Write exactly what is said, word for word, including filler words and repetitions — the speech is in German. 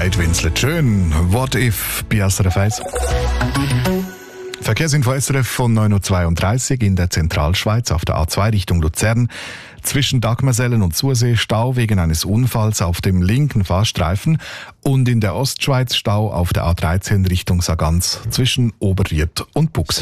Kate Winslet. Schön. What if bei S R F eins? Verkehrsinfo S R F von neun Uhr zweiunddreißig in der Zentralschweiz auf der A zwei Richtung Luzern. Zwischen Dagmersellen und Sursee Stau wegen eines Unfalls auf dem linken Fahrstreifen und in der Ostschweiz Stau auf der A dreizehn Richtung Sargans zwischen Oberried und Bux.